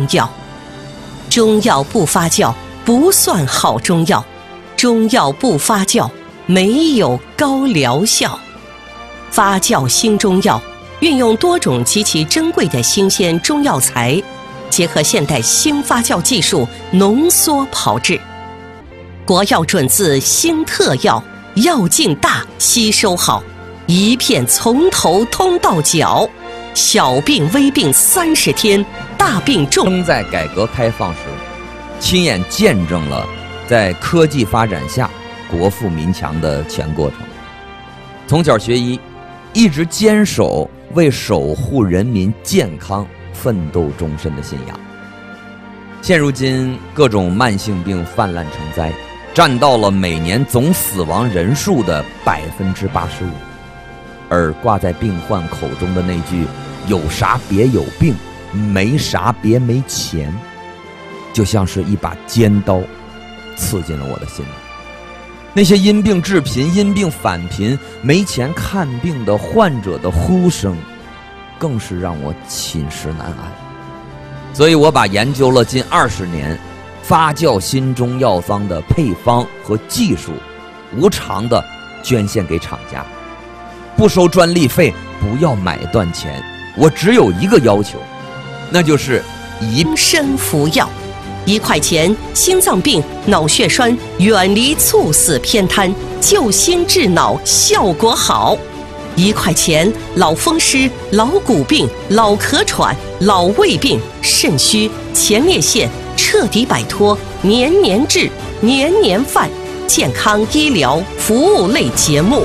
药。中药不发酵不算好中药，中药不发酵没有高疗效。发酵新中药运用多种极其珍贵的新鲜中药材，结合现代新发酵技术浓缩炮制。国药准字新特药，药劲大，吸收好，一片从头通到脚，小病微病30天，大病重。 在改革开放时，亲眼见证了在科技发展下国富民强的全过程。从小学医，一直坚守为守护人民健康奋斗终身的信仰。现如今各种慢性病泛滥成灾，占到了每年总死亡人数的85%，而挂在病患口中的那句“有啥别有病，没啥别没钱”，就像是一把尖刀刺进了我的心里。那些因病致贫、因病返贫、没钱看病的患者的呼声，更是让我寝食难安。所以我把研究了近20年发酵新中药方的配方和技术，无偿的捐献给厂家，不收专利费，不要买断钱。我只有一个要求，那就是一身服药。1块钱，心脏病、脑血栓远离猝死偏瘫，救心治脑效果好。1块钱，老风湿、老骨病、老咳喘、老胃病、肾虚、前列腺彻底摆脱，年年治，年年饭。健康医疗服务类节目。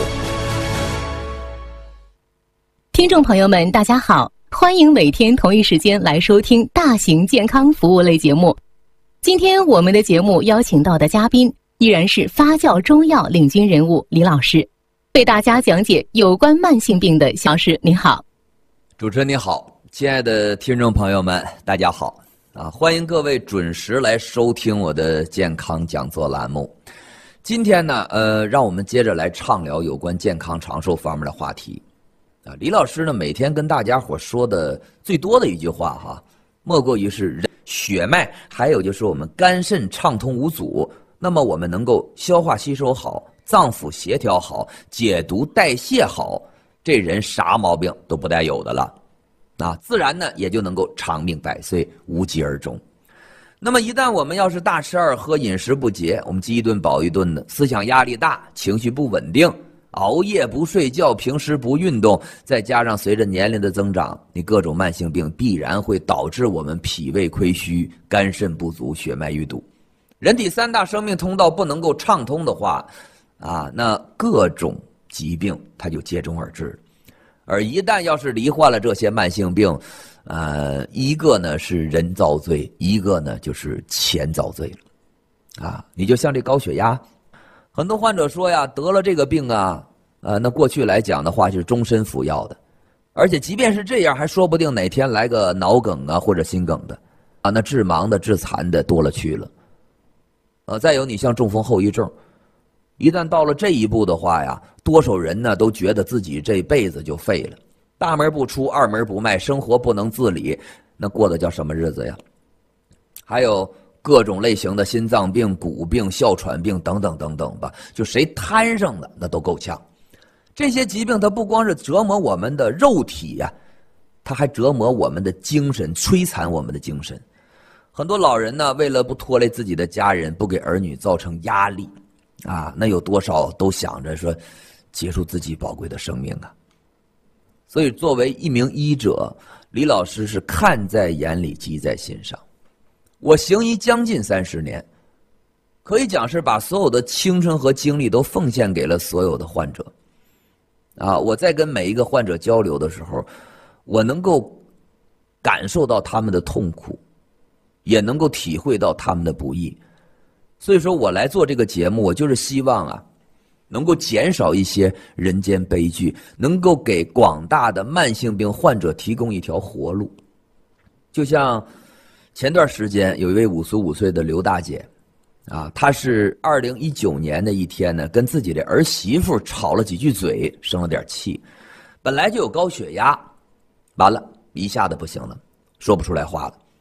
听众朋友们，大家好，欢迎每天同一时间来收听大型健康服务类节目。今天我们的节目邀请到的嘉宾依然是发酵中药领军人物李老师，为大家讲解有关慢性病的小事。您好。 主持人你好，亲爱的听众朋友们，大家好欢迎各位准时来收听我的健康讲座栏目。今天呢，让我们接着来畅聊有关健康长寿方面的话题。李老师呢，每天跟大家伙说的最多的一句话莫过于是血脉，还有就是我们肝肾畅通无阻，那么我们能够消化吸收好，脏腑协调好，解毒代谢好，这人啥毛病都不带有的了自然呢也就能够长命百岁，无疾而终。那么一旦我们要是大吃二喝，饮食不节，我们饥一顿饱一顿的，思想压力大，情绪不稳定，熬夜不睡觉，平时不运动，再加上随着年龄的增长，你各种慢性病必然会导致我们脾胃亏虚，肝肾不足，血脉淤堵。人体3大生命通道不能够畅通的话那各种疾病它就接踵而至了。而一旦要是罹患了这些慢性病一个呢是人遭罪，一个呢就是钱遭罪了你就像这高血压，很多患者说呀，得了这个病那过去来讲的话是终身服药的，而且即便是这样，还说不定哪天来个脑梗或者心梗的那致盲的致残的多了去了再有你像中风后遗症，一旦到了这一步的话呀，多少人呢都觉得自己这辈子就废了，大门不出，二门不迈，生活不能自理，那过的叫什么日子呀？还有各种类型的心脏病、骨病、哮喘病等等等等吧，就谁摊上的那都够呛。这些疾病它不光是折磨我们的肉体它还折磨我们的精神，摧残我们的精神。很多老人呢，为了不拖累自己的家人，不给儿女造成压力那有多少都想着说结束自己宝贵的生命所以作为一名医者，李老师是看在眼里，记在心上。我行医将近30年，可以讲是把所有的青春和精力都奉献给了所有的患者我在跟每一个患者交流的时候，我能够感受到他们的痛苦，也能够体会到他们的不易。所以说我来做这个节目，我就是希望能够减少一些人间悲剧，能够给广大的慢性病患者提供一条活路。就像前段时间有一位55岁的刘大姐她是2019年的一天呢，跟自己的儿媳妇吵了几句嘴，生了点气，本来就有高血压，完了一下子不行了，说不出来话了。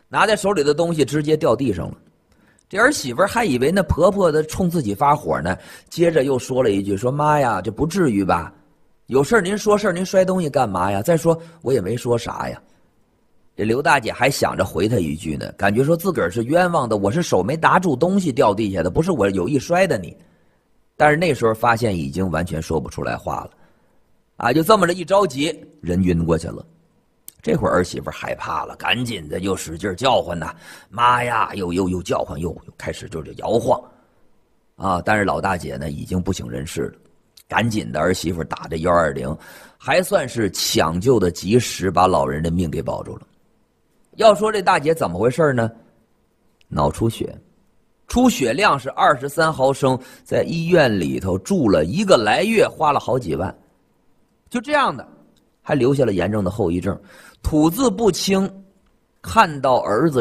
拿在手里的东西直接掉地上了。这儿媳妇还以为那婆婆的冲自己发火呢，接着又说了一句，说妈呀，这不至于吧，有事您说事您摔东西干嘛呀？再说我也没说啥呀。这刘大姐还想着回他一句呢，感觉说自个儿是冤枉的，我是手没拿住东西掉地下的，不是我有意摔的你。但是那时候发现已经完全说不出来话了，啊，就这么着一着急，人晕过去了。这会儿儿媳妇害怕了，赶紧的又使劲叫唤呐，妈呀，又叫唤，又开始就是摇晃，啊！但是老大姐呢已经不省人事了，赶紧的儿媳妇打着120，还算是抢救的及时，把老人的命给保住了。要说这大姐怎么回事呢？脑出血，出血量是23毫升，在医院里头住了1个来月，花了好几万，就这样的，还留下了严重的后遗症，吐字不清，看到儿子